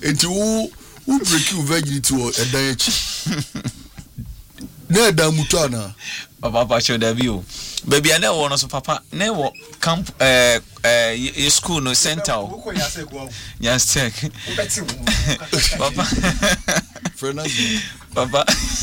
enti wo break you virginity o edan echi na edan mutu ana papa show da bi o baby na wo no so papa na wo camp school no center o yes check papa Fernando papa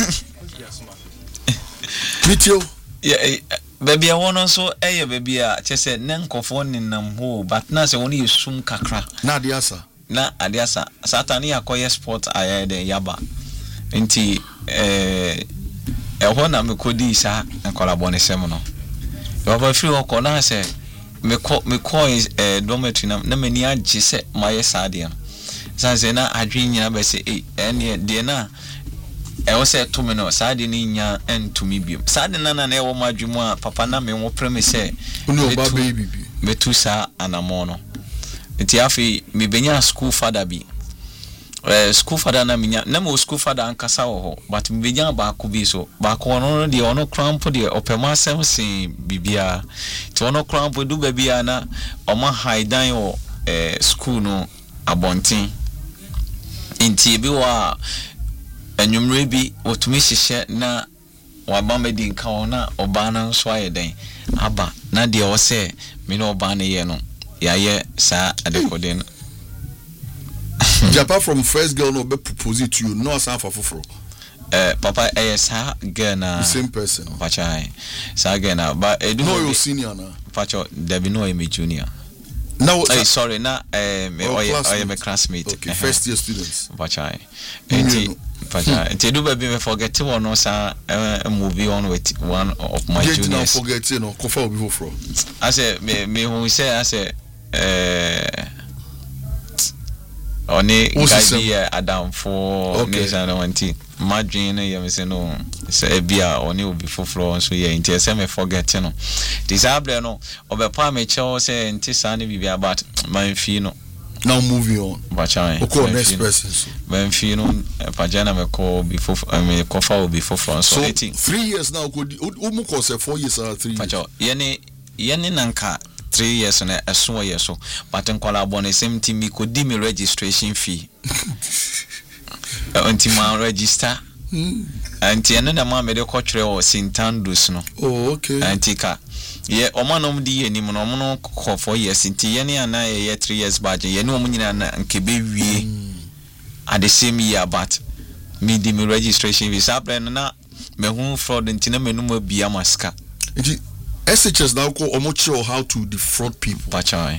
mitio yeah baby I want so baby chese na nkofo ninam ho but na se woni yesum kakra na adiasa satani akoye sport ayede yaba enti ho na mekodi sa nkolabone sem no baba free oko na se meko dormitory na mani age se maye saade sanse na adwen nyina be se ene de na se to me no saade ni nya entumi biom saade na na ewo madwumu a papa na me wo premise uni oba baby metu sa anamo no enti afi me benya school father bi school father na minya na mo school father ankasa wo ho but me benya ba ko bi so ba ko no de ono cramp de opema sem sin bibia ti ono cramp du ba bia na oma haidan wo school no abontin enti bi wa enwumre bi otumi hihye na waba medi nka ona oba na nso ayeden aba na de o se me no oba na ye no yaye sa adekode no Apart from first girl no be propose to you no asan for foforo papa sa girl na the same person pachai sa girl na but no your senior na pacho debi no me junior now sorry na me classmate okay first year students pachai enti pacha enti do be me forget one no sa movie on with one of my juniors don't forget you know kofa obi foforo I say me who say I say oni gaji adam for nation wanti madwin ye me say no say bia oni obi foforo so ye nti say me forget no disable no obepa me che say nti sa ne bibia about man fi no now moving on bachai okay next person so man fi no pajana me call before me kofa obi foforo so 3 years now go o ko say 4 years or 3 years pacho yene nanka 3 years na eso ye so but nkola abone same team mi ko di me registration fee anti ma register anti ene na ma me de ko twere o Sintandus no oh okay anti ka ye omanom di ye nim no omo ko 4 years anti ye ne ana ye 3 years badge ye ne omo nyina na nkebe wie at the same year but me di me registration fee sa plan na me hu fraud anti na menum bia maska SHS now call omocho how to defraud people. Pachai.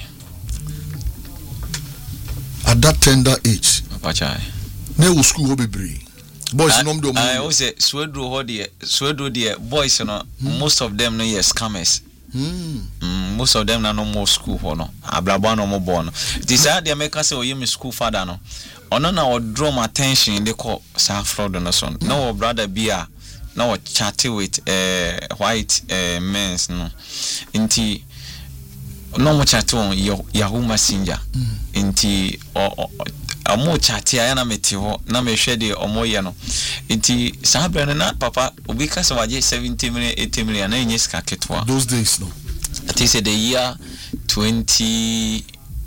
At that tender age. Pachai. Ne school ho bebre. Boys no do. I always say Swedro ho there boys no most of them no yes scammers. Most of them na no more school ho no. Ablabo no more born. This are the make say oyem school father no. Ono na o draw my attention they call sa fraud no son. No brother bia now chatting with white men's no inti no mo chat on Yahoo Messenger inti amo chat ya na meti ho na me hwe de omo ye no inti sabre na papa obi ka se waje 70 million 80 million na enye ska ketwa those days no it is the year 20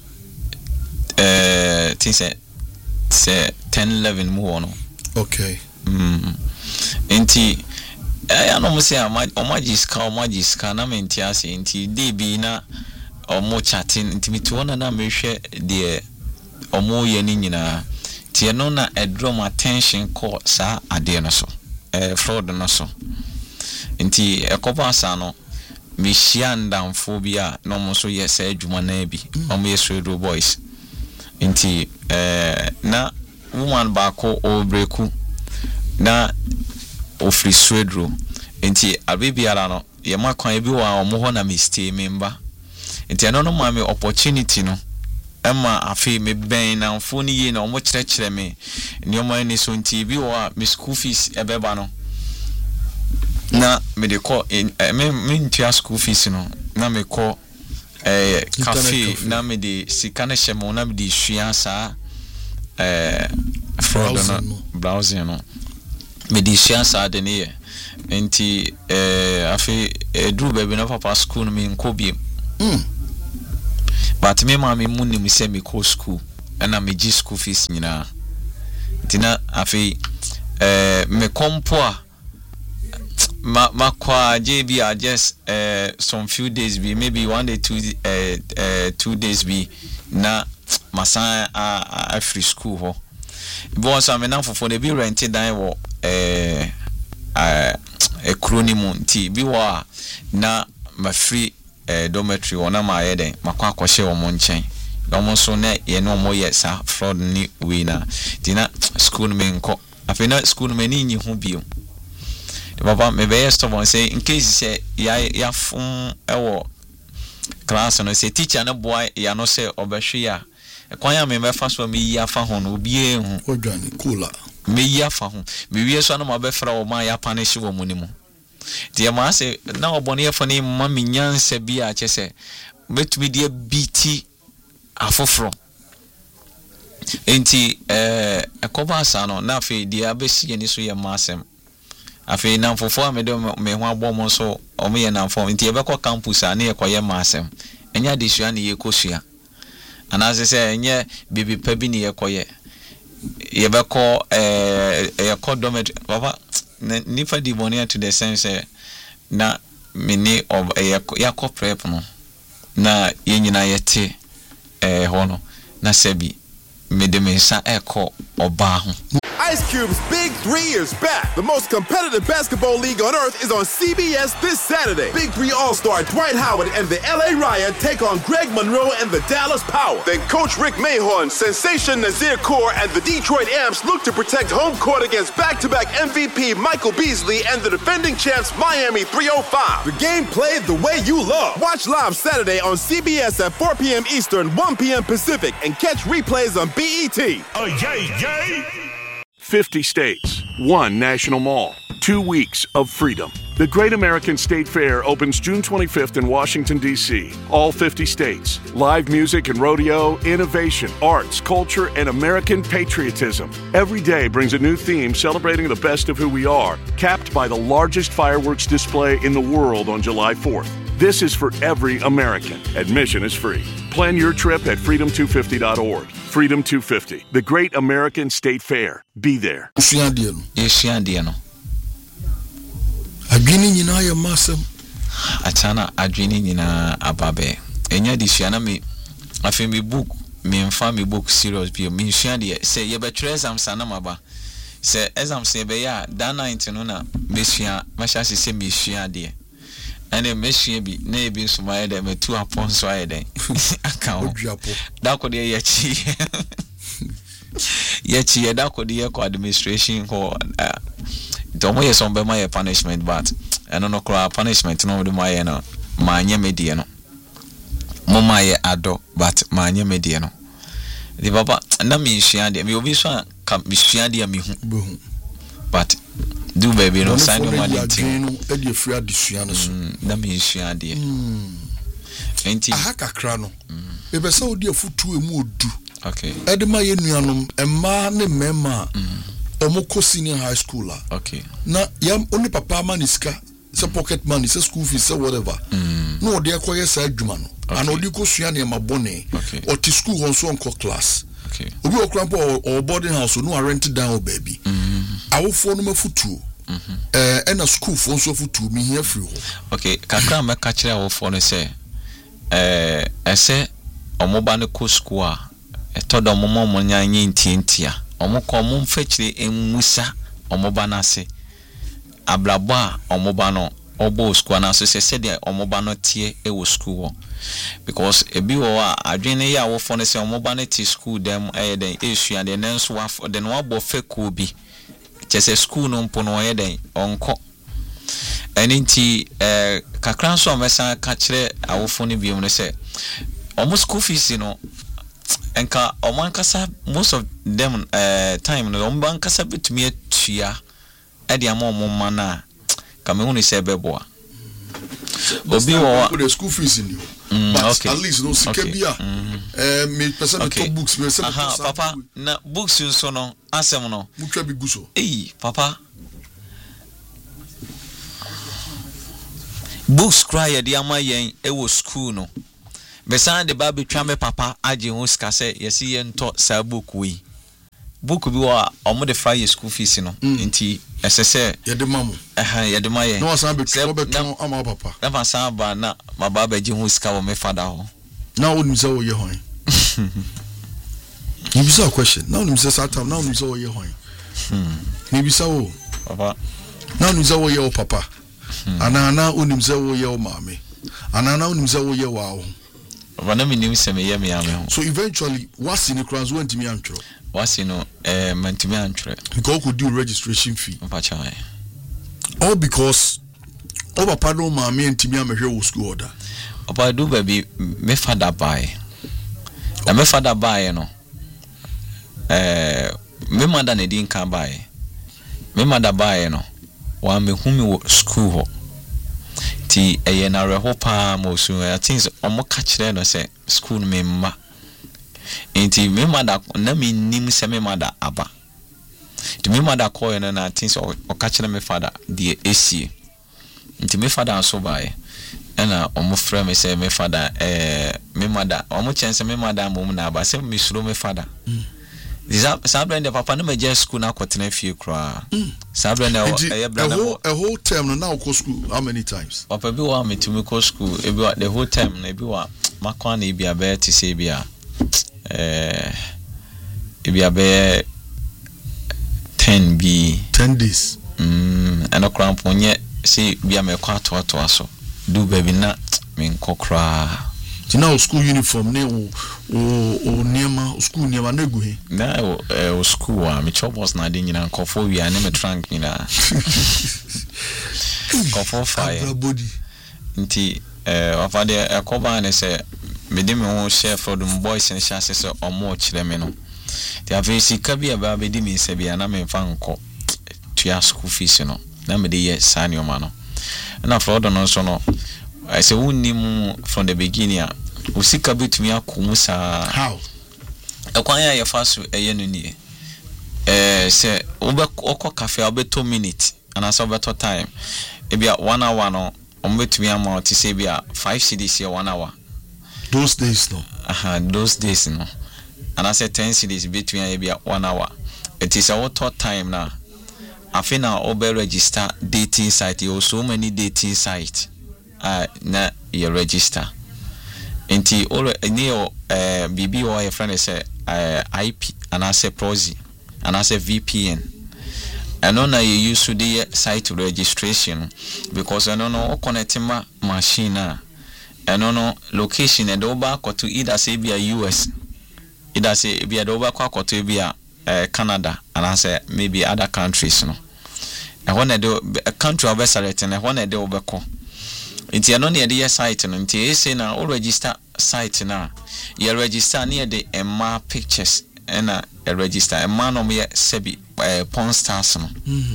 10 11 mo no okay enti no mo say omagiska na menti ase enti dey bi na omo chatting enti mi to na mehwe de omo ye ni nyina tie no na draw my attention call sa ade no so fraud no so enti ekoba sa no mi hia ndamfo bi a no mo so ye sa adwuma na bi omo ye Swedro boys enti na woman ba ko obreku na ofri Swedro enti abebiara no ye makwan ebi wa omo ho na mistake member enti ano no ma me opportunity no ema afi me ben na mfo ni ye na omo kyerɛkyerɛ me nneoma ni so enti bi wa me school fees ebeba no na me de ko me ntua school fees no na me ko cafe na me de sikane hyemo na me de hwia sa fraud no browsing no me di chance de ne enti afi dru baby no papa school no me nko bi but me ma me munim se me ko school ana meji school fees nyina tina afi me kompo a ma kwa JB are just some few days be maybe 1 day 2 days be na masan a free school ho bo so me na fofo de bi rented dan wo acronym nti bi wa na ma free dormitory wona ma yeden makwa akɔhye wo mo nchen no so na ye no mo ye sa fraud ni we na dina school me nko afena school me ni nyi ho bio the papa me be stubborn say in case say ya fun ewo class no say teacher na boy ya no say obehwe ya kwan ya me fa so me yi afa ho no obi ehu odwane kula me yi afa ho me wie so na ma be fra wo ma ya punish wo mu ni mu dia ma say na obone ye fani ma me nyansa bi a chese betumi dia biti afofro enti ekoba asa no na fe dia abesi ni so ye masem afi na fofo a me ho abom so o me ye na fo enti ye be ko campus a na ye koye masem enya de sua ne ye kosua ana se enye bibi pa bi ne ye koye ye be ko ye ko domet papa ni fa di bonia to the sense na me ni ya ko prep no na ye nyina ye te hono na sebi me de mensa eko oba ho. Ice Cube's Big 3 is back. The most competitive basketball league on earth is on CBS this Saturday. Big 3 All-Star Dwight Howard and the LA Riot take on Greg Monroe and the Dallas Power. Then Coach Rick Mahorn, Sensation Nazir Kaur, and the Detroit Amps look to protect home court against back-to-back MVP Michael Beasley and the defending champs Miami 305. The game played the way you love. Watch live Saturday on CBS at 4 p.m. Eastern, 1 p.m. Pacific, and catch replays on BET. Yay! 50 states, 1 national mall, 2 weeks of freedom. The Great American State Fair opens June 25th in Washington, D.C. All 50 states. Live music and rodeo, innovation, arts, culture, and American patriotism. Every day brings a new theme celebrating the best of who we are, capped by the largest fireworks display in the world on July 4th. This is for every American. Admission is free. Plan your trip at freedom250.org. Freedom 250, the Great American State Fair. Be there. Yeshiandia no. Adwini nyina ya masem. Atana adwini nyina ababe. Enya dishiana me afi me book, me mfa me book serious bi me hwiade say ye betre exam sana maba. Say exam say be ya da 19 no na mehwia masha se me hwiade. Ene mehwia bi na e bi nsoma ye dem tu apon so aye den. Account. Da ko de ye chi. Ye chi ye da ko de ye ko administration ko don't want some be my punishment but I don't know cry punishment no do my no manye medie no mama ye ado but manye medie no the papa na me hia de me obi so ka me hia de me hu but do baby no sign no money thing no e de free adesua no so na me hia de enti aha kakra no e be se odi afutu emu odu okay edema ye nuanom emma ne mema Omoko senior high school okay na yam only papa man iska se pocket money se school fees se whatever no dey akoye sa adwuma no and odi ko sua ne mabone or to school on so onko class okay obi okrampo or boarding house no rent down o baby awofo no mafutuo na school fo so futuo mi here free okay kakra meka kire awofo no se ese omoba ne ko school a etodo momo nyanyi ntientia omukọ mo mfechire emusa omoba na se ablabo a omoba no obo school na so se de omoba no tie e wo school because ebi wo a adwene ya wo fo no se omoba no tie school dem den esua de nenso wa de no abo feko bi chese school no mpo no ye den onko eninti kakran so mesa ka kire awofo no biom no se omo school fees no enka omankasa most of them time no omankasa betumi atua ade amomma na kamehunu se beboa obi wo the school fees in you but okay. At least no sikebia me person okay. To books me say papa na books so no asem no mutwa bi guso papa books cry de amayen e wo school no besan de ba betwa me papa age ho ska se yesi ye nto sa book wi book bi wa omo de fa ye school fees no nti esese ye de mamu ye de maye no wasan betwa beton ama papa na fasan ba na ma ba ba ge ho ska wo me fada ho na onim se wo ye hon you be a question now onim se satam now onim se wo ye hon ni bi sawo papa now onim se wo ye o papa ana onim se wo ye o mame ana onim se wo ye wa Vana minim se me yemi ame. So eventually what's in the crowns went to me antro. What's you know mentimi antro. Because could do registration fee. Mpachai. All because over pardon ma me ntimi amehwe school order. Opa do baby me father buy. Na me father buy no. Me mother na din kan buy. Me mother buy no. Wa me humi wo school ho. Ti na reho pa mo so I think omo ka kire no say school me ma enti me mother na me nim se me mother aba ti me mother call na I think o ka kire me father the AC enti me father so buy na omo frɛ me say me father me mother omo chance me mother mo na aba say me suro me father Sabrina the papa no me just school na kwotena fie kra. Sabrina a whole term no now go school how many times? Papa bi wa me to me go school e bi the whole time na bi wa makwa na e bi abe ti say bi a e bi abe 10 days. And okra mponye say bi a me kwa to aso. Do baby na me nkokra. Now school uniform ne o niema school niema na gu he na o school a me chobos na de nyina nkofo wi ane me trunk nyina nkofo fire nti afade ekoba ne se me de me ho chef rodum boys ne chase se omo kire me no ti afesi ka bia ba be di me se bia na me fa nko tua school fees no na me de ye sani o ma no na frodo no so no I say unnim from the beginning usika betumi akumusa how ekwan ya yefaso eye no nie say obekọ cafe obeto minute and as obeto time e bia 1 hour no ombetumi amount say bia 5 cedis here 1 hour those days no those days no and I say 10 cedis between e bia 1 hour it is our third time now afina obe register dating site you so many dating site na your register enti all neo BB or your friend say IP and I say proxy and I say VPN and na you use the site registration because I don't know connecting my machine and no location and over to either say be a US either say be a over to be a Canada and I say maybe other countries no and when I do a country of and when I do obeko Inti ano ne de site no nti ese na o register site na ye register ne de emma pictures na e register emma no me sebi porn stars no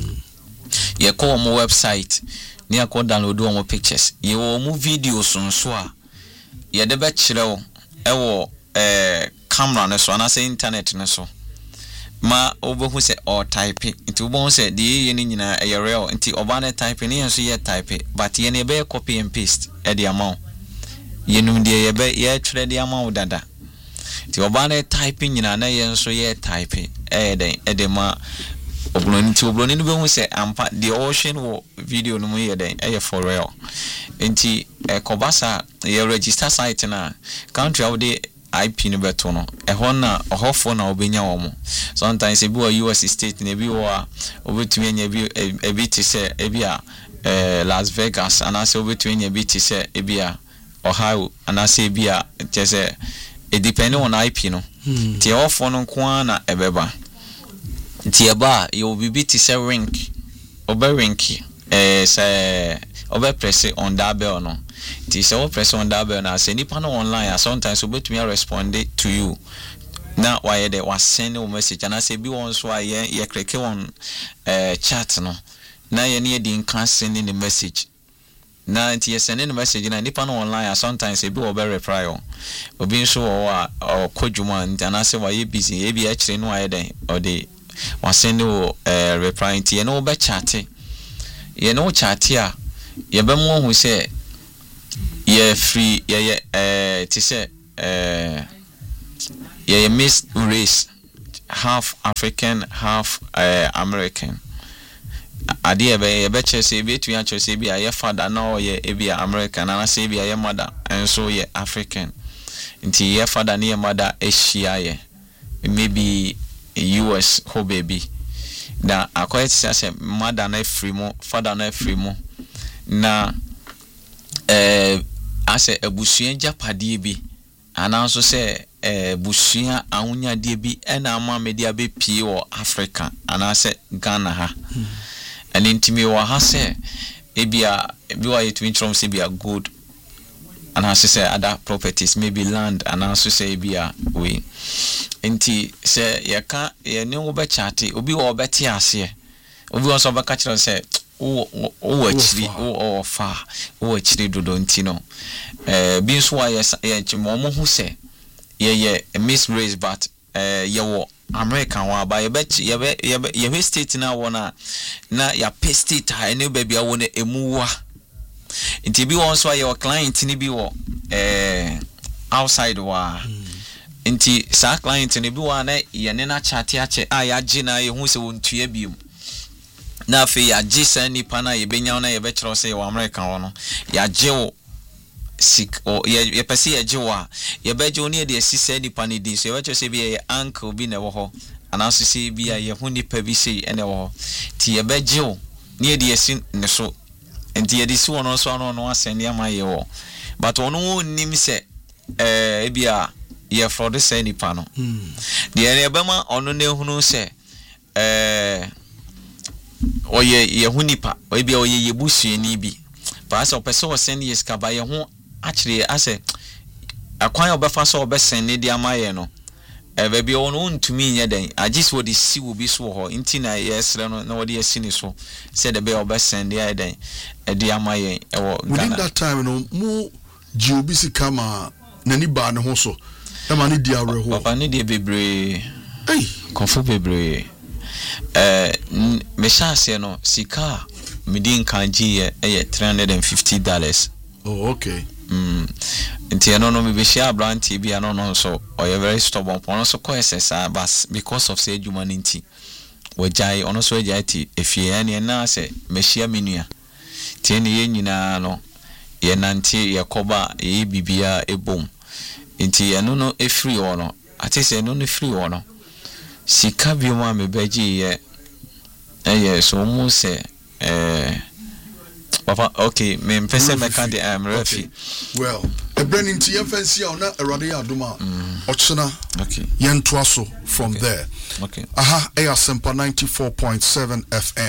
ye ko mo website ne akọ download mo pictures ye wo mo videos nso a ye de be kire wo e wo camera ne so na say internet ne so ma obohu se or type it obohu se de ye ni nyina e real nti oba na type ne yenso ye type but ye ne be copy and paste e de amount ye num de ye be ye twere de amount dada nti oba na type nyina na yenso ye type e de ma obloni no be hu se ampa the ocean wo video no mu ye den e for real nti kobasa ye register site na country of the IP no beto no ehon na ohofo na obenya wo sometimes e bi wa US state na bi wa obetumi anya bi e bi ti se e bi a Las Vegas anase obetumi anya bi ti se e bi a Ohio anase e bi a te se e depend on IP no ti ohofo no kwa na ebeba ti eba yo bibi ti se rank obe se obe press on that bell no this all press on that bell na say nipa no online sometimes we bet me respond to you na why they was send a message and I say be one so ye click on chat no na ye ne dey can send the message na you sending the message na nipa no online sometimes e be obe reply obi so or kodwuma and I say why you busy e be actually no why then or they was send reply to you no be chat ye no chat here ye be mo hu say Yeah, free. Yeah. To say yeah, mixed race, half African, half American. Idea be better say be to actually say be a father now ye be American and I say be a mother and so ye African. Until ye father near mother Asia ye maybe US ho baby. Na akwai say mother na free mo father na free mo na ase ebusua japade bi ananso say busua ahunya de bi ena ama media be pie wo Africa anase Ghana ha and intimi wa ha say ebia bi wa yetumi trom say bia good and as say other properties maybe land and also say ebia we enti say ye ka ye ne wo be chate obi wo be tie ase obi wo so be ka kire say o achiri o fa o achiri dodo enti no bi so wa ye chimo mo hu say ye miss race but ye wo American wa ba ye state na wona na ya state ha ene ba bia wona emuwa nti bi won so ye client ni bi wo outside wa nti sa client ni bi wa na ye ne na chat ache ya gi na ye hu se wontua bi na fe ya gi sa nipa na ye benya na ye be kire se ye American wo no ya gi wo sick or ye pese ye jiwa ye beje oni e de sise nipa ne din so ye beche se bi ye uncle bi na wo ho anaso se bi ye hu nipa bi se ene wo ti ye beje o ne e de esi ne so enti ye de si wono so no aseni ama ye wo but ono nim se e bia ye fraud se nipa no de ye be ma ono ne hunu se oye ye hu nipa o bia oye ye busuani bi pa se opese o send yes ka ba ye hu actually ase akwan obefa so obesen ne dia maye no baby ono ntumi nye den agis wo de si wo bi so ho nti na yesre no na wo de asi ni so say the be obesen dia den dia maye ewo within that time no mu jiobisi kama nani ba ne ho so e ma ne dia re ho papa ne dia bebre konfo bebre me chance no sika midin kanji ye $350. Oh, okay. Nti no me be share brand bi no so oye very stubborn pon so ko esesa bas because of say adwuma nti wajai ono so ajai ti efie ya ne na se me share menua tie ne ye nyina no ye nanti ye koba ye bibia ebom nti ye no efiri ono ate se no efiri ono sika bi mo me beji ye so mo se Papa, okay, me mpese me kan de refi. Well, a branding to your fancy on a radia duma. Ochana. Okay. Yentuaso from there. Okay. Aha, Sempa 94.7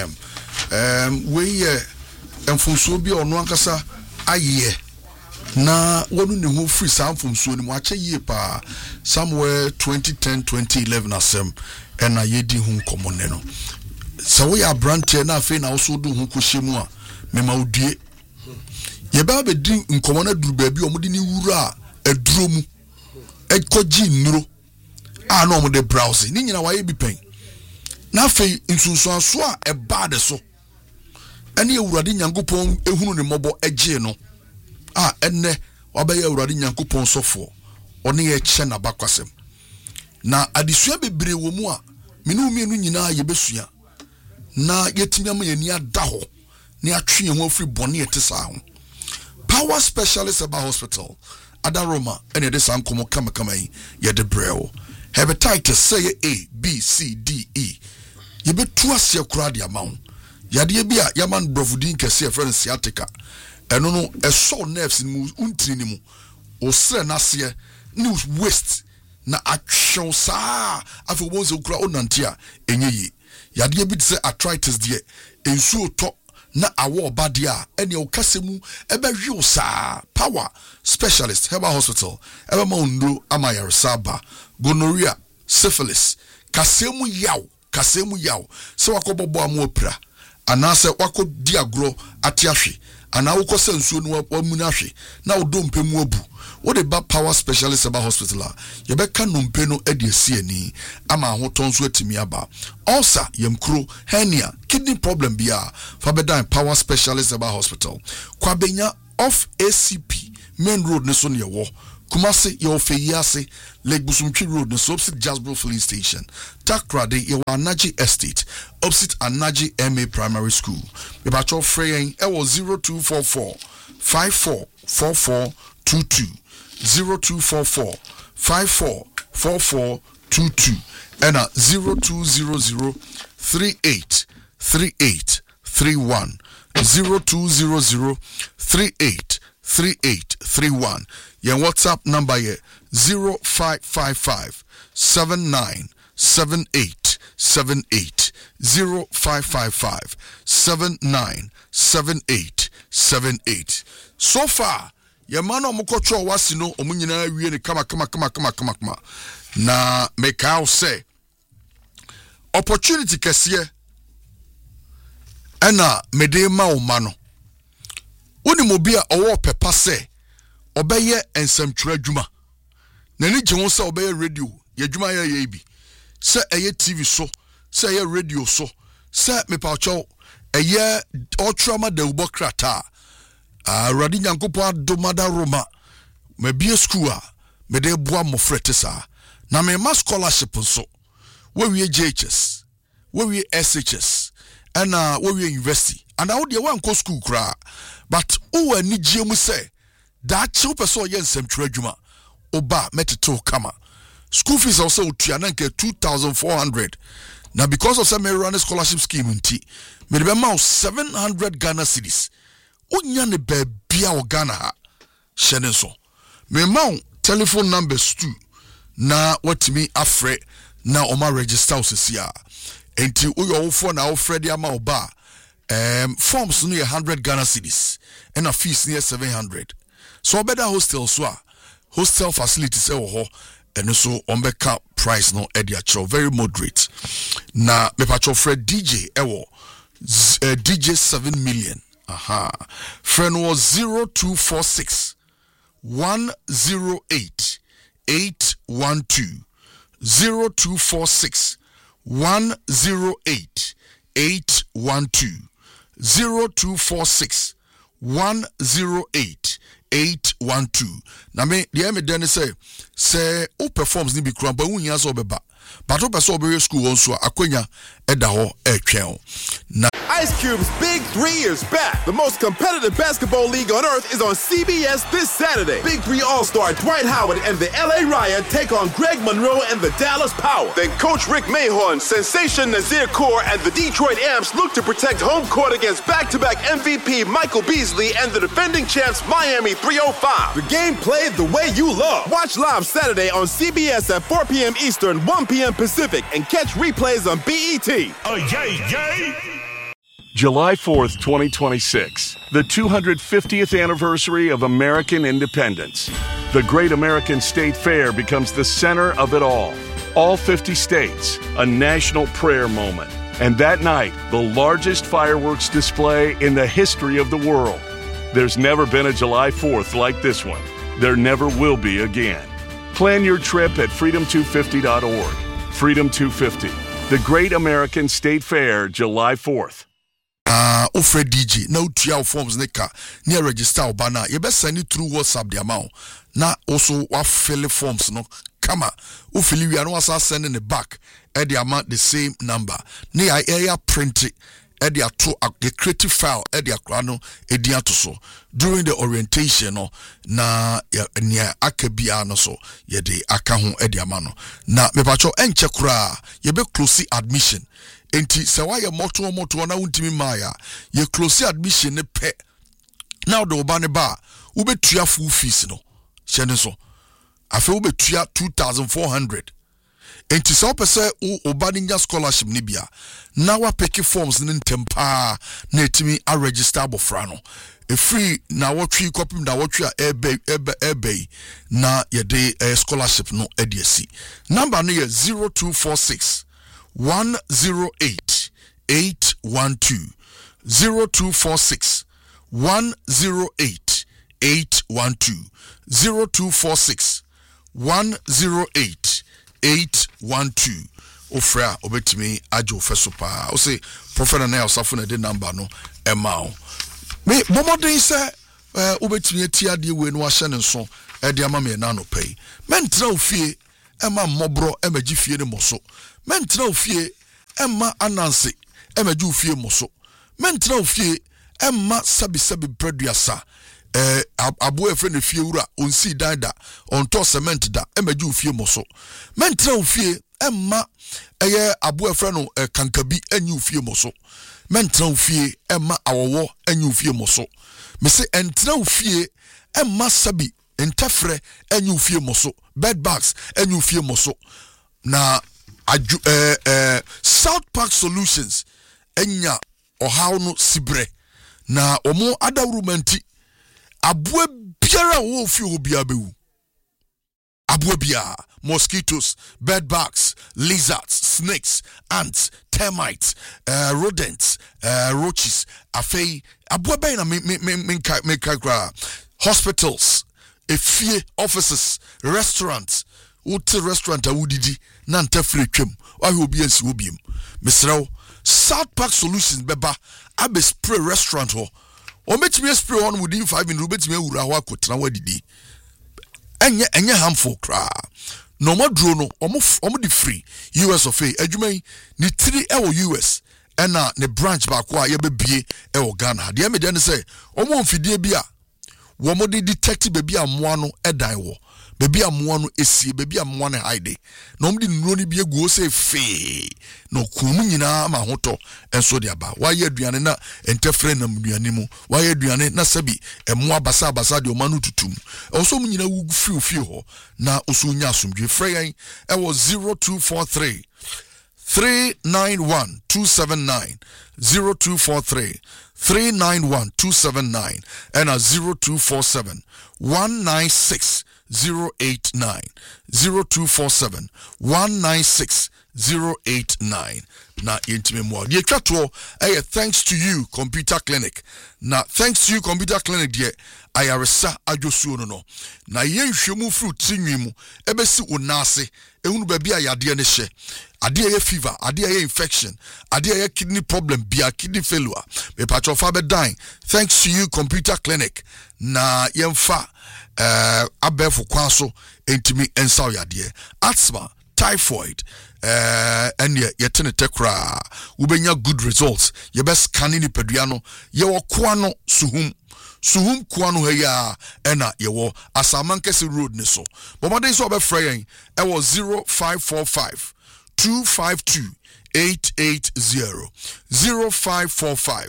FM. We mfumsuo bi ono ankasa aye. Na wonu ne ho free sam mfumsuo ni mo ache ye pa somewhere 2010 2011 asem na yedi hu nkomone no. So we are branche na afi na also do hu kohyemu a mema odie ye ba be din nkomo na duru ba bi o mudi ni wura aduro mu ekogi nnuro a no mo de browse ni nyina waye bi pen na fe nsunsun so a e ba de so ene ewurade nyankopon ehunu ne mobo ege no a enne wabaye ewurade nyankopon sofo one ye che na bakwasem na adesua bebre wo mu a menu mienu nyina ye besua na yetimi am ye ni ada ho ni atwe ho free bone etesa ho Power Specialist Eba Hospital Adaroma ene de sankomo kama yi ye de breo hepatitis say A B C D E ye betu ase akura de amount yade bi a yaman brofudin kese friend sciatica eno no eso nerves mu untini ni mu o sre na se ni waste na atwe saa afi bonzo kura onante a enye yi yade bi say arthritis de ensu to na awo badia ene o kasemu ebe hwe saa Power Specialist Eba Hospital ebe ma ndo amayar saba gonorrhea syphilis kasemu yaw se wakobobo amu opra anase wako diagro atiahwe ana woko sensuo no wamunahwe na odompe mu abu wo de ba Power Specialist Eba Hospital ye be ka nompe no ade asiani ama ahotonso atimi aba ulcer yemkro hernia kidney problem bia fa bedan Power Specialist Eba Hospital kwa benya off ACP main road ne so ne wo Kumasi ye Ofeyase Lake Busumchi Road ne so opposite Jasbro filling station Takrade ye Anaji Estate opposite Anaji MA Primary School me ba cho frey e wo 0244 544422 0244 544422 and 0200 383831 0200 383831 Your WhatsApp number ye 0555 797878 0555 797878 so far your man omukocho wasino omunyina wie ne kama na mekao say opportunity kesiye ana medema umano woni mobi a owo pepa se obeye ensamtwura adwuma na ni gye ho se obeye radio ye adwuma ye bi se eye TV so se eye radio so se mepawcho eye otrama da ubo krata Radi Nyankopo adomada Roma me bie school a me de boa mofrete sa na me ma scholarship so we JHS we SHS and we university and I would one go school kra but o ani gie mu say that chill person ye nsɛmtwerɛ adwuma oba meteto kama school fees also utua na nke 2400 now because of some run scholarship scheme nti me de be ma 700 Ghana cedis onya ne babia o Ghana ha hyene so me ma telephone numbers too na watimi afre na oma register osisia enti uyo wofo na ofre dia ma oba forms no 100 Ghana cedis and a fees near 700 so better hostel so hostel facilities e wo ho and so on beka price no edia cho very moderate na me pacho Fred DJ ewo DJ 7 million friend was 0246 108 812 0246 108 812 0246 108 812 na me the me den say who performs ni bi kura ba wunya so beba but who person obe school won so akonya eda ho etwen na Ice Cube's Big 3 is back. The most competitive basketball league on earth is on CBS this Saturday. Big 3 All-Star Dwight Howard and the LA Riot take on Greg Monroe and the Dallas Power. Then Coach Rick Mahorn, Sensation Nazir Kaur, and the Detroit Amps look to protect home court against back-to-back MVP Michael Beasley and the defending champs Miami 305. The game played the way you love. Watch live Saturday on CBS at 4 p.m. Eastern, 1 p.m. Pacific, and catch replays on BET. Oh, yay! July 4th, 2026, the 250th anniversary of American independence. The Great American State Fair becomes the center of it all. All 50 states, a national prayer moment. And that night, the largest fireworks display in the history of the world. There's never been a July 4th like this one. There never will be again. Plan your trip at freedom250.org. Freedom 250, the Great American State Fair, July 4th. Ofre DJ na utua forms neka near register obana you best send it through WhatsApp the amount na also wa fill forms no kama u fill we are no send in the back at the amount the same number near area print it at the the creative file at the no edia to so during the orientation no na near akabia no so ye de aka ho at the amano na me pacho enche kura ye be close admission enti se wa ye moto na untimi maya ye close admission ne pe now the oba ne ba wo betua full fees no hyene so afa wo betua 2400 enti se opese oba ninja scholarship ne bia na wa pick forms ne ntempa na etimi a register abofra no e free na wotwi kopim da wotwi a ebe na ye de scholarship no ediasi number no ye 0246 108 812 0246 108 812 0246 108 812 ofra obetimi ajo fesopa o say prophet na osafo na de number no emao me momodin say wobetumi atia de we no ahye ne nso de ama me na no pay mentra ofie ema mmobro emaji fie ne moso mentra ofie ema ananse emaji ofie moso mentra ofie ema sabi producer abo efe ne fie wura onsi dada onto cement da emaji ofie moso mentra ofie ema eye abo efe no kankabi anyi ofie moso mentra ofie ema awowo anyi ofie moso me se entra ofie ema sabi entafre anyi ofie moso bed bags anyi ofie moso na South Park Solutions enya ohaw no sibre na omo adawrumanti abua biara wo ofie obia bewu abua bia mosquitoes bed bugs lizards snakes ants termites rodents roaches afei abua bɛn na me kakra hospitals efie offices restaurants wote restaurant awudidi na ntafre twam wahe obi ansi obiem mesrew South Park Solutions beba abe spray restaurant ho o metimi spray on within 5 minutes betimi awura ho akotena wadidi enye harmful kra no modro no omo di free US of A adwumai ni 3 ewo US ena ne branch ba kwa ye bebie ewo Ghana de me den say omo mfidie bia wo mo de detect bebi amoa no edan wo bebi amoa no esie bebi amoa no hide no mo de nuro ni bia guo say fe no kumu nyina ma hoto enso de aba wa ye aduane na entefre na aduane mu wa ye aduane na sabi emoa basa de o manu tutum also mo nyina wu fie ho na oso nya asomdwe frɛ yan e wo 0243 391 279 0243 391 279 and a 0247 196 089 0247 196 089 na yentime mo die twato thanks to you computer clinic na thanks to you computer clinic die ayaresa adwosuo no na yenhwemu fruit tinwimu ebesi onase ehunu ba bia yade ne hye ade ye fever ade ye infection ade ye kidney problem bia kidney failure me patcho fa be dying thanks to you computer clinic na yemfa abefo kwaso entimi ensaw yade asthma typhoid and yetene tekra ubenya good results ye best scanning ni pedua no ye wokoa no suhum kwanu heya ena yewo asamankese road ne so bomade so obefra yen e was 0545 252 880 0545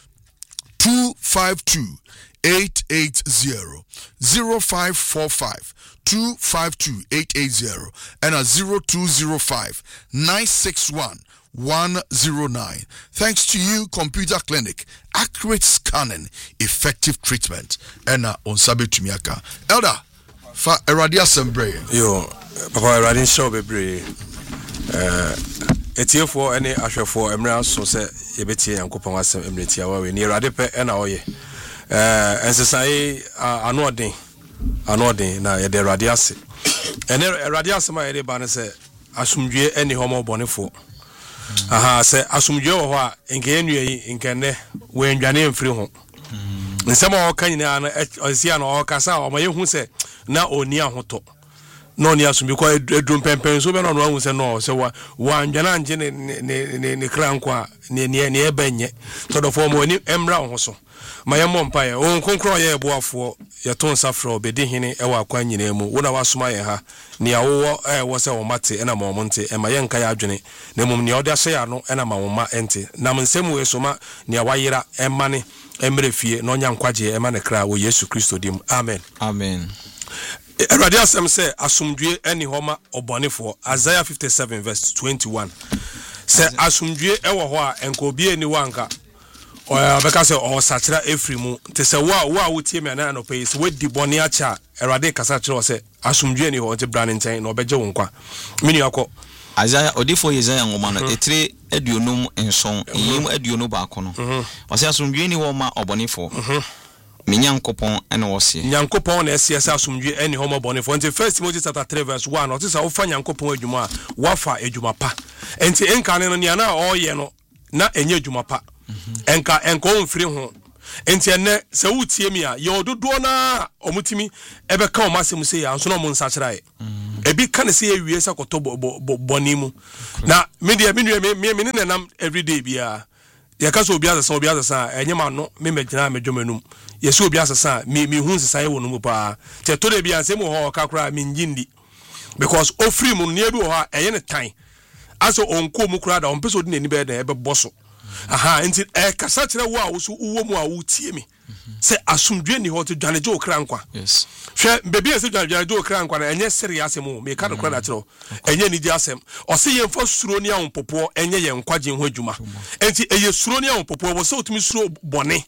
252 880 0545 252 880 and a 0205 961 109. Thanks to you, Computer Clinic, accurate scanning, effective treatment, and on Sabe Tumiaka. Elder, fa Eradia Sembre. Yo, Papa Eradin show bebre. Etie for any asher for Emra so say yebeti yankopon asem emretia wa we ni Erade pe na oye. Ensesai anoden na ye de Erade ase. Ene Erade ase ma ye de ba ne se asumdwe eni homo bonefo. Aha se asumdwe wo ho a nke enue nkene we ndwane mfiri ho. Nsema o kan nyina na osia na o kasa o ma ye hu se na oni ahoto. No ni asumbi kwa edrum pempen so be no no se no se wa ndwana nje ne krankwa ne ebenye to do form oni emra ho so maye mompa ye on konkro ye boafo ye ton safra obedi hene e wa kwa nyina mu wona wasoma ye ha ne awo wo se wo mate ena ma wo nte e ma ye nka ya adwene ne mum ne ode ahye ya no ena ma wo ma ente na mnsemu we soma ne wayira emane emre fie no nya nkwaje ema ne kra wo Yesu Kristo dim amen amen. Erade asem say asumdwe eni homa obonefo Isaiah 57 verse 21 say asumdwe ewo ho a enko bi eni wanka o beka say o sachira efrimu te say wa wotie me na no pay so wedi boni acha Erade kasa chiro say asumdwe eni ho te brane nten na obeje wo nkwa mini akọ Isaiah odifo Isaiah ngoma no etre aduonum enson yim aduonu ba akono o say asumdwe eni ho ma obonefo Minyankopon ene wose Nyankopon na esiasa asumdwe eni homo bonefo nti 1 Timothy chapter 3 verse 1 otisa ofa Nyankopon adwuma wafa adwuma pa enti enka ne no ne na oye no na enye adwuma pa enka mfiri ho enti ene se wutie mi a ye ododo na omutimi ebe ka omasem se ya nso no mo nsachira e ebi kan se ye wie se koto bonimu na me de me ne nam everyday bia ye ka so obi asesa enye ma no me megina me dwomanum ye so obi asesa me hu nsesa ye wonu mu pa te to de bia se mo ho ka kra me ngindi because ofri mu ne bi wo ha eye ne tan aso onko mu kra da on peso de nani be da ebe boso nti kasa kire wo a wo so uwo mu a wo tie mi se asumdwe ni ho to dwaneje okra nkwa yes hwe bebi ese dwaneje okra nkwa na enye serious mu me ka no kra da kire enye ni di asem o se ye mfa suro ni awon popo enye ye nkwaje ho adwuma enti eye suro ni awon popo wo se otumi suro bone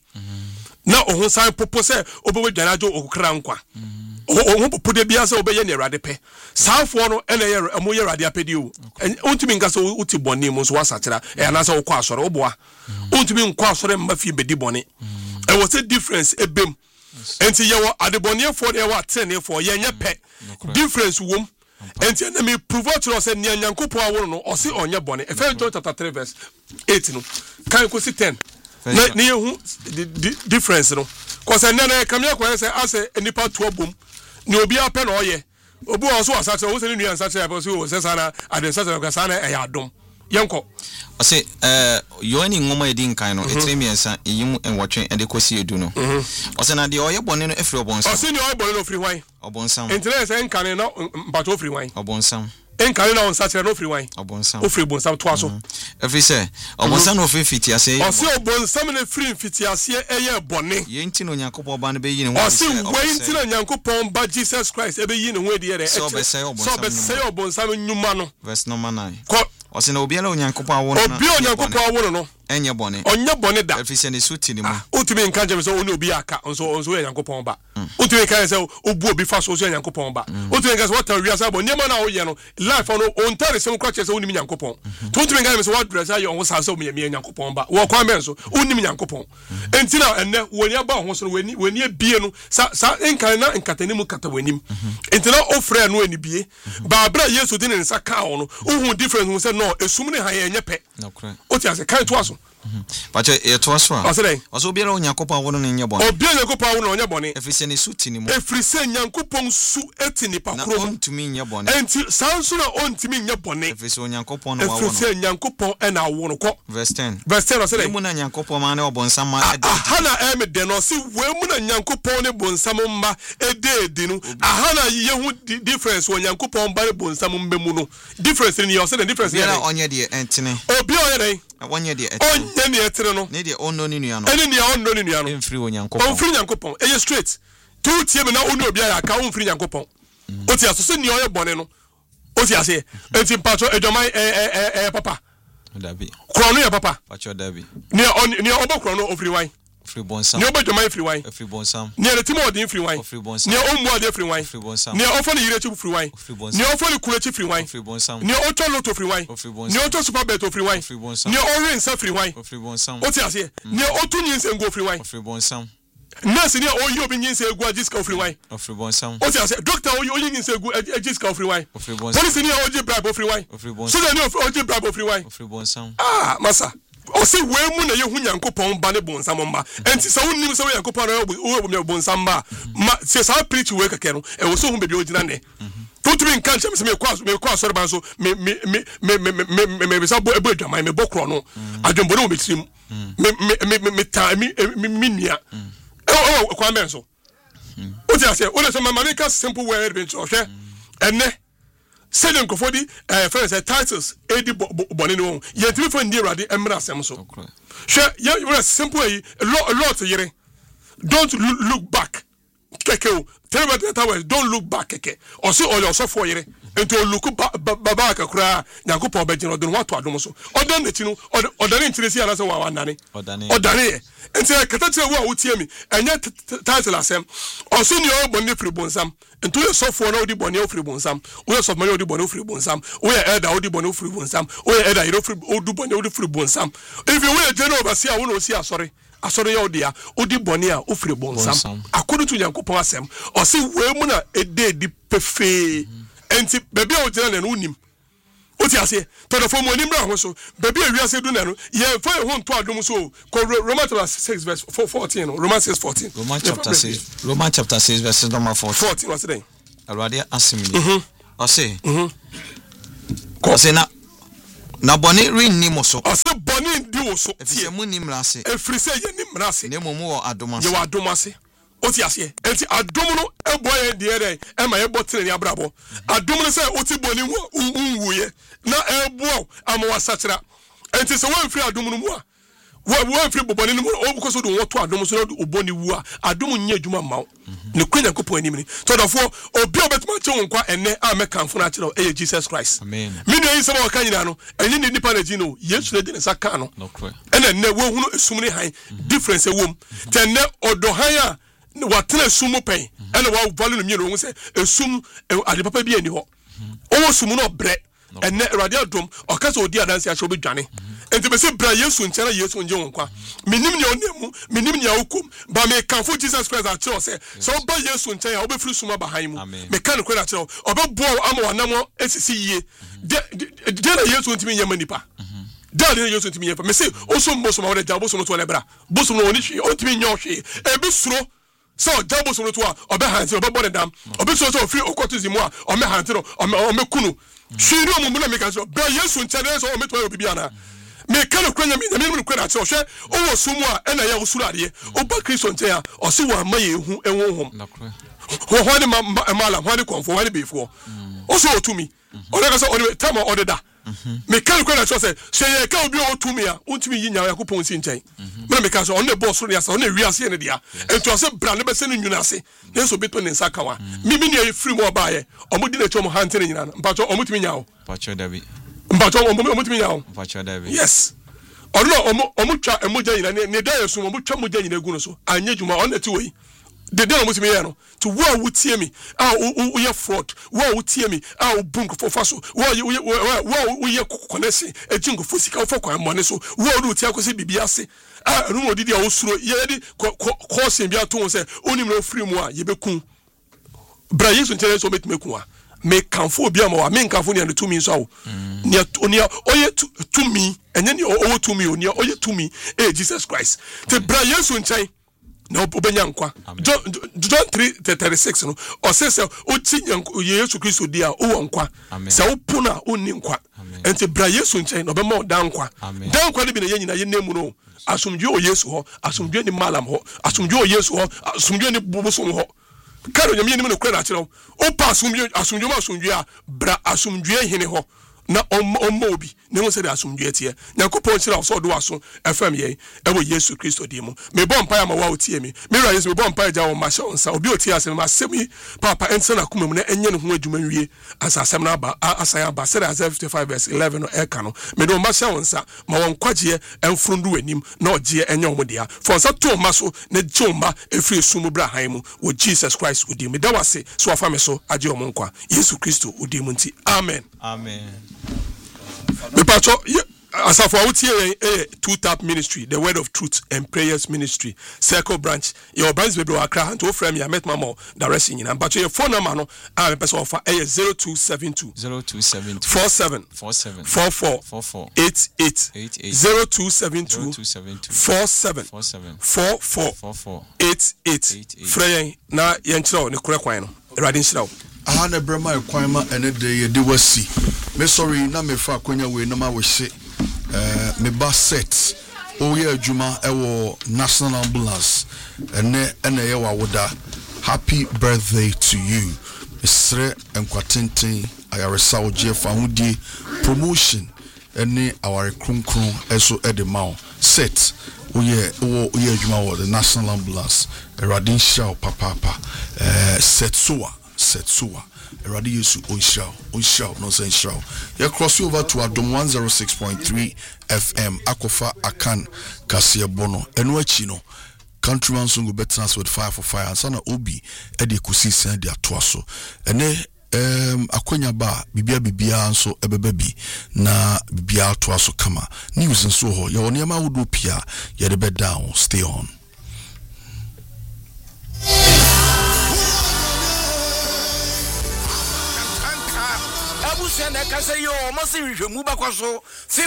na ohun san popo se obewe dwaneje okra nkwa ohun popo de bia se obeye ne Awurade pe saafo no ene ye amo ye Awurade apedi o ontumi nka so uti bone mu so wasatira na se okọ asore oboa ontumi nkọ asore mma fi bedi bone and what's the difference ebem enti ye wo adebonye for ye wa tene for ye nye pe difference wom enti na me prove to us say nya nyankopon awo no o se onye bone Ephesians chapter 3 verse 8 no kan ko si 10 na ye hu difference no cause na kamya ko say ase enipa to bom ni obi apɛ na ɔyɛ obi wɔ so asate wo se ni nua asate apɛ so wo se sana adensate ka sana ɛyɛ adom yɛnkɔ ɔse yoani ngoma edin kan no etremiensa yim enwɔtwe ende kosi edu no ɔse na de ɔyɛ bɔne no efiri ɔbɔnsam ɔse ni ɔyɛ bɔne no ofiri hwan ɔbɔnsam entene sɛ nkane na mbato ofiri hwan ɔbɔnsam enkane na onsate no ofiri hwan ɔbɔnsam ofiri bɔnsam to aso efiri sɛ ɔbɔnsam no ofiri fitiase ɔse ɔbɔnsam no ofiri fitiase ɛyɛ bɔne yɛnti no Nyankopɔn ba no bɛyi ne ho ɔse wɛnti na Nyankopɔn ba Jesus Christ ɛbɛyi ne ho adi yɛ dɛ sɛ ɔbɛsɛe ɔbɔnsam nnwuma no verse number 9 kɔ ɔse na obiara Onyankopɔn awo no obi Onyankopɔn awo no enye bɔne onye bɔne da efiri sɛ ne so ti ne mu utumi nka njem sɛ oni obi aka nso yɛ Nyankopɔn ba utumi nka sɛ obu obi fa so yɛ Nyankopɔn ba utumi nka sɛ wata wiasa bɔ niema na woyɛ no life no on tare sɛ nkwa kyɛ sɛ oni Nyankopɔn utumi nka sɛ what dress ayɛ on sa sɛ omi Nyankopɔn ba wo kwa men so oni Nyankopɔn enti na enne woni aba ho so woni ebie no sa nka na nkatani mu kata wani enti na ofre no ani bie ba bra Yesu din ne nsa ka ho no uhu difference hu sɛ no esum ne ha yɛ nyɛ pɛ oti ase kan to aso but it was so also obiara Onyankopɔn awo no nyɛ bɔne obiara Onyankopɔn awo no nyɛ bɔne efiri sɛ ne so ti ne mu efiri sɛ Nyankopɔn su eti nipa kro na ontumi nyɛ bɔne enti sanso na ontumi nyɛ bɔne efiri sɛ Onyankopɔn no awo no efiri sɛ Nyankopɔn ɛna awo no kɔ verse 10 ɔsɛ mu na Nyankopɔn ma ne ɔbɔnsam ma ɛde ahana ɛme de no ɔse we mu na Nyankopɔn ne bɔnsam mma ɛde no ahana yehu difference wɔ Nyankopɔn ba ne bɔnsam mba mu no difference ni ɔsɛ the difference ni ɔnyɛ de entene obi ɔyɛ dɛ wonye de onye ne etere no ne de onno ni nua no ene ne onno ni nua no emfiri Onyankopɔn omfiri Nyankopɔn eye straight to tie me na onno obi aya ka omfiri Nyankopɔn oti aso se ne oyɛ bɔne no oti ase enti mpacho edwaman papa dabi krono ya papa pacho dabi ne obo krono ofiri wan free bonsam ne obo dwaman free wan free bonsam ne retimo odin free wan free bonsam ne omu ade free wan free bonsam ne ofo ne yire chi free wan ne ofo ne kuro chi free wan free bonsam ne oto lotto free wan ne oto super bet free wan ne orin sa free wan free bonsam oti ase ne oto nyinse ngo free wan free bonsam nurse ni oyi obi nyinse egu ajiska free wan free bonsam oti ase doctor oyi nyinse egu ajiska free wan police ni oji bribe free wan so they ni oji bribe free wan free bonsam masa ose we mu na yehu Nyankopɔn ba ne bonsam mba enti sɛ wonnim sɛ Nyankopɔn na wo bonsam mba ma se sa preach we keke no e wo so hu bebi ogina ne tutumi nka nkyem sɛ me kwa asɔre ban so me bisa bo ebo adwaman me bokro no adwombo no betrim me ta mi nia kwa men so o ti ase o le so mama me ka simple word be so hwɛ enne sɛde nkɔfɔdi friends titles edi bɔne no yɛ timi fɔ ndi Awurade emra asɛm so hwɛ yɛ simple yi lot yere don't look back keke o tell me that way don't look back keke ɔsi ɔyɛ ɔsɔfo yere nti oluku baba kakura Nyankopɔn bɛgyina ɔde no wato adom so ɔdan n'akyi no ɔdane nkyerɛ si anasɛ wa nane ɔdane yɛ nti kata kyerɛ wo a wotie mi ɛnyɛ title asɛm ɔso ne ɔbɔ ne firi bonsam nti woyɛ sɔfoɔ na wodi bɔne wofiri bonsam woyɛ sɔfo na wodi bɔne wofiri bonsam woyɛ ɛda wodi bɔne wofiri bonsam woyɛ ɛda yere wodi bɔne wodi firi bonsam efi woyɛ general overseer wo na osi asɔre yɛ odia odi bɔne a ofiri bonsam according to Nyankopɔn asɛm ɔse we mu na edi pefe enti baabi a wogyina na no nim What you say? To the form when Imbra so, baby, we are saying, no, yeah, for a home to Adum so, Romans 6 verse 14, Romans 6 14. Romans chapter 6, verse number 14 was today. Already asking I say, na boni rin ni mo so. I say boni ndi wo so. If you mu ni mrase. Efri say ye ni mrase. Ne mo wo adomase. Ye wa adomase. Oti ase. Enti adom no eboye de ere e ma ye botre ni abrabo. Adom no say oti boni wo unwuye. Na ebo amawa sachira. Enti se wo mfiri adom no mu a. Wo mfiri boboni no mu o because do wo to adom so do oboni wu a. Adom nya adwuma mawo. Ne kwenya kopon anim ni. So therefore obi obetuma che wonkwa enne a mekanfo na kire e Jesus Christ. Amen. Me no yin se ba kan nyina no. Enyi ni nipa na ji no. Yesu na di ne saka no. Ena ne wo hunu esum ni han. Difference e wom. Tenne odo han a watena esum pen. Ena wa value no mi no se esum ade papa bi ani ho. Owo sum no bre. Enne radio adom okasa odi adanse a shobe dwane. Enti be se bra Yesu nchera Yesu nje wonkwa. Minim ne onemu, minim ne awokum, ba me kanfo Jesus Christ a chiro se so ba Yesu nchera obefiri suma ba han mu. Me kan ko na chiro obebo ama wanamo esisi yie. De na Yesu ntimi yema nipa. De na Yesu ntimi yema. Me se oso mboso ma wode jabo so no to lebra. Boso no oni hwe, ontimi nya hwe. Ebi suro so jabo so no to a obe hanti obe bone dam. Obe so so free okotizimu a ome hanti no ome kunu. Shiri o mu na me kan so bra Yesu nchera so ome to obi bia na. Me kan kwanya me me kwena che ohwe owo sumu a na ya usuru ade oba Kristo nche ya o se wa ma ye hu enwohom ho ho ni mala ho ni konfo ho ni befo o so otumi o le ka so o ni tama o de da me kan kwena che se ye ka obi otumi a untumi yi nya yakopon si nchen me me ka so on ne boss ro ya so on ne wi ase ne dia ento se bra ne be se ne nwuna ase yeso beto ne nsaka wa mi ne free mo ba ye o mo di ne chom hante ne nyina mpa cho o mutumi nya o pa cho David mbacho omutimi yawo Pacho David yes ono omutwa emoja nyina ne da yesu omutwa moja nyina egu no so anye juma on eti we de de omutimi ya no to wo wutie mi wo ye fraud wo wutie mi wo bunk for faso wo ye kokonesi ejingo fosika wo fokwan mo ne so wo ru tie akosi bibia ase enu odidi a wo suro ye di kosin bia to se onim no free mu a ye bekun bra yesu ntere so betmeku a me kanfo bia ma wa me kanfo ne to mi so awo ne oye to mi enye ne owo to mi oni oye to mi Jesus Christ te bra yesu nchen na obenya nkwa John 3:36 no o se o ti yesu Kristo dia o nkwa se o puna onni nkwa enti bra yesu nchen na obema dan nkwa ne bi na ye nyina ye nemu no asumdwe o yesu ho asumdwe ni malam ho asumdwe o yesu ho asumdwe ni bubuso ho karo nyame ni me no kwera akira o pa asumdwe a bra asumdwe hene ho na ommo obi ne ho se de asumdwe tie yakopon kira so do aso fm ye ewo yesu Kristo di mu me bom pa ya ma wa otie mi me ra yesu me bom pa ja wo ma sha onsa obi otie asem ma semi papa ense na kuma mu na enye ne ho adwuma nwie asasem na ba asaya ba se da 55 verse 11 no eka no me do ma sha onsa ma won kwaje enfrundu wanim na oje enye omodia for sa to ma so na jomba efri sumu bra han mu wo Jesus Christ udi me da wase so afa me so aje omonkwa yesu Kristo udi mu nti amen Me pacho asafo awutie two tap ministry the word of truth and prayers ministry circle branch your branch be Accra and to frame ya met mama direction nyina pacho your phone number no a person offer 0272 47 44 88 0272 47 44 88 frame na yenchiro ne kure kwan no erade nchiro ahana brema kwan ma ene de wasi me sorry na me fa kwanya we na ma we hye me ba set o ye adwuma ewo national ambulance ene ye wa woda happy birthday to you esre enkwatenten ayaresa oje fa hudie promotion ene aware kronkron eso edemao set o ye adwuma wo the national ambulance eradin show papa Setsuwa Eradi Yesu Onshao no say show. You cross over to Adom 106.3 FM Akofa Akan Kasia Bono Enwachino Countryman Sungu Betans with fire for fire and sana Obi Edi Kusi send their twaso ene akwenya ba bibia nso ebebebi na bibia twaso kama news nso ho ye onema wodo pia ye de bed down stay on. abusua na ka say yo mo se hwehwemu bakoso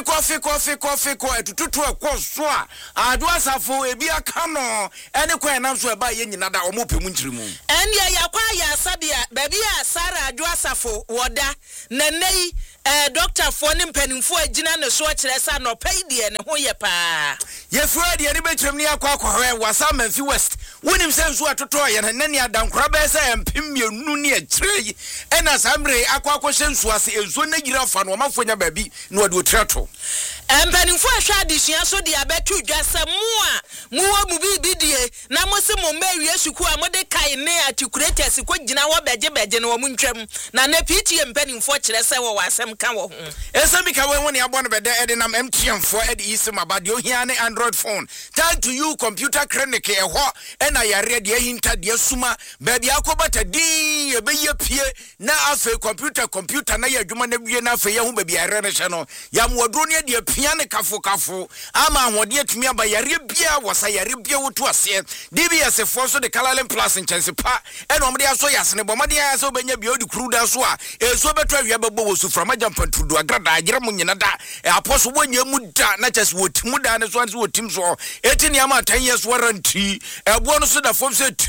fiko etututu ekoso a ado asafo ebi aka no ene kwan na so eba ye nyina da omo pemu ntirimu ene yakwa ya sabia baby a Sara ado asafo woda na nei doctor for ne mpanimfo agina ne so kire sa no pay de ne ho ye pa ye fura de ne betwem ne akwa wasa Manfi West wonim se nso atoto ye ne ne adankora be se empem mienu ne akire ena samre akwa hyensu ase enso na gira fa no mafonya baabi na wode otrato mpanimfo ahwa adesua so de abetu dwasa muwa mu bibidie na mo se mo mawie suku a mo de kai ne articulators ko gina wo beje no mo ntwam na na PTA mpanimfo kire se wo wasem ka wo ho esemi ka we ne abo no bede edinam MTN for edi isem abade ohia ne Android phone tell to you computer clinic eho ena yare de hinta de suma baabi akobata din ye beye pie na afa computer na ye adwuma na wie na afa ye ho baabi yare ne hye no ya modro ne de pia ne kafo ama ahode atumi aba yare bia wasa yare bia wotu ase DBS for so de Calalem Plus nchense pa ena omde aso yasne bomade ya so benya bia odi kru da so a eso beto awia bebo wo su from ajampantudu agrada agire mu nyina da apostle wonya mu da na chese wotimu da ne so anse wotim so etini ama 10 years warranty ebo no so da fom se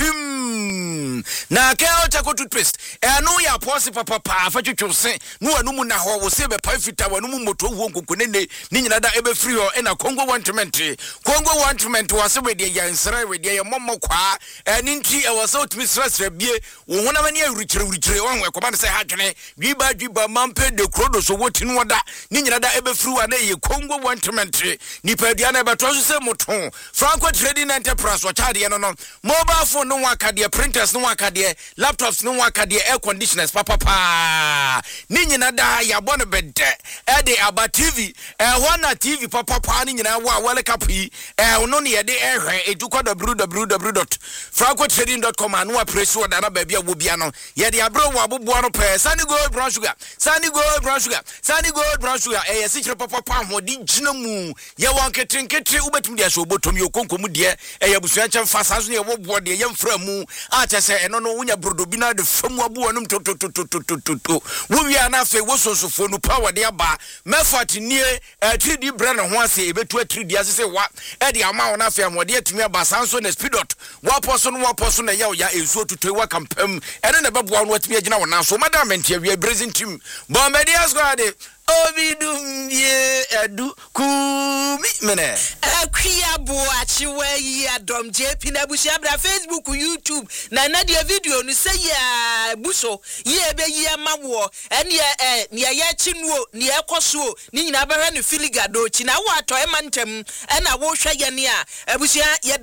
tim na ke o chako toothpaste eno ya apostle papa fa twetwose no wanu mu na ho wo se be pa fita wanu mu moto wo nkokonene ni nyina da ebe free ho ena Congo Wantment wase we de yansra we de yemmo kwa eni nti e wase otimi srasra bie wo hona mani awurikyire wo ho ekoma se hadwene dwiba mampe de krodo so wotinu wada ni nyina da ebe free wa na ye Congo Wantment ni padia na beto so se moto Franco Trading Enterprise wa chade no mobile phone no wakade printers no wakade laptops no wakade air conditioners papa ni nyina da ya bono bede e de aba TV wana TV papa ni nyina wa wale kapi no ne yede ehwe eduko www.francotrading.com anu wa press order na baabi abobia no yede abro wa aboboa no pe Sunny Gold Brown Sugar sikire papa hodi gina mu ye wan ketenkete ubetum dia so botom ye konkomu de busua chem fasa so ye bobo de ye mfra mu a chese eno no wunya brodo bi na de famu abo no to wo wi ana fe wo sosofo no power de aba mefat nie 3D brand ho ase ebetu 3D ase wa e de ama ona fe amode atumi aba sanso na speedot wa poso na ya enso tutu wa kampam ene na bebo no atumi agina wona so madam mentia wi brazing team bombardier squad Obidum ye edu kumi mene akria boachi we adom JP na busia bra Facebook YouTube na dia video no say ya buso ye be ye mawo ene ne ye chinuo ne ekoso ni nyina ba hwa ne filigado chi na wo ato emantem na wo hwa ye ne a abusia ye